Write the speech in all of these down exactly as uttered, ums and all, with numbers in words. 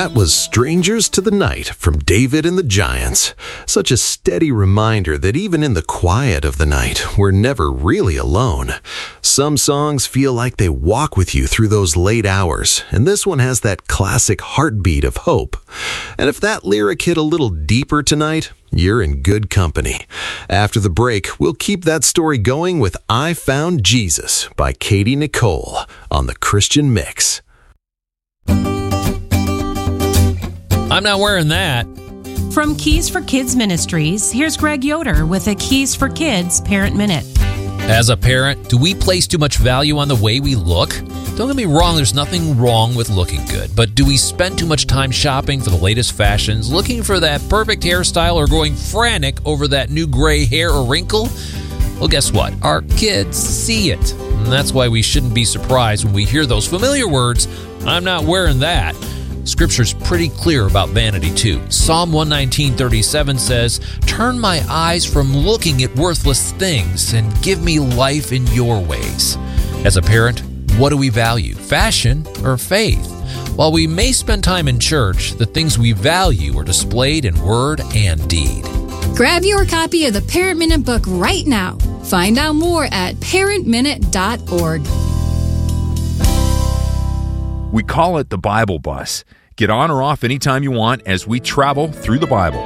That was Strangers to the Night from David and the Giants. Such a steady reminder that even in the quiet of the night, we're never really alone. Some songs feel like they walk with you through those late hours, and this one has that classic heartbeat of hope. And if that lyric hit a little deeper tonight, you're in good company. After the break, we'll keep that story going with I Found Jesus by Katie Nicole on the Christian Mix. I'm not wearing that. From Keys for Kids Ministries, here's Greg Yoder with a Keys for Kids Parent Minute. As a parent, do we place too much value on the way we look? Don't get me wrong, there's nothing wrong with looking good, but do we spend too much time shopping for the latest fashions, looking for that perfect hairstyle, or going frantic over that new gray hair or wrinkle? Well, guess what? Our kids see it. And that's why we shouldn't be surprised when we hear those familiar words, I'm not wearing that. Scripture's pretty clear about vanity too. Psalm one nineteen thirty-seven says, "Turn my eyes from looking at worthless things and give me life in your ways." As a parent, what do we value, fashion or faith? While we may spend time in church, the things we value are displayed in word and deed. Grab your copy of the Parent Minute book right now. Find out more at parent minute dot org. We call it the Bible Bus. Get on or off anytime you want as we travel through the Bible.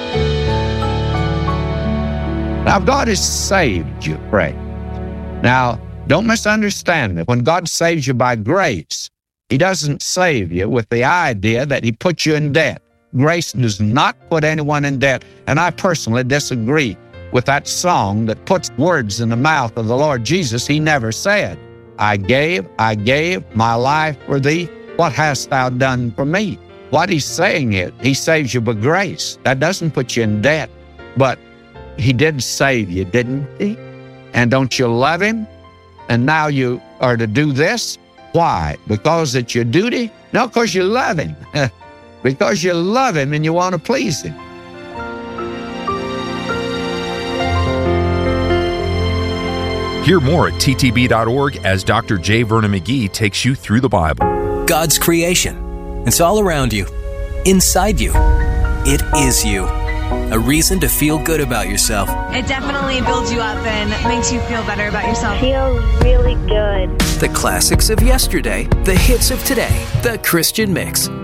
Now, God has saved you, pray. Now, don't misunderstand me. When God saves you by grace, He doesn't save you with the idea that He puts you in debt. Grace does not put anyone in debt, and I personally disagree with that song that puts words in the mouth of the Lord Jesus He never said. I gave, I gave my life for thee. What hast thou done for me? What He's saying is, He saves you by grace. That doesn't put you in debt. But He did save you, didn't He? And don't you love Him? And now you are to do this? Why? Because it's your duty? No, because you love Him. Because you love Him and you want to please Him. Hear more at T T B dot org as Doctor J. Vernon McGee takes you through the Bible. God's creation. It's all around you, inside you. It is you. A reason to feel good about yourself. It definitely builds you up and makes you feel better about yourself. Feels really good. The classics of yesterday, the hits of today, the Christian Mix.